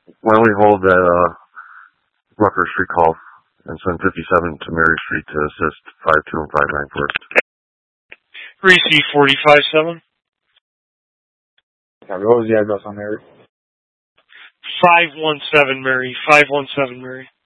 Why don't we hold that Rucker Street call and send 57 to Mary Street to assist 52 and 59 first. Reese 45-7. What was the address on there? 517 Mary. 517 Mary.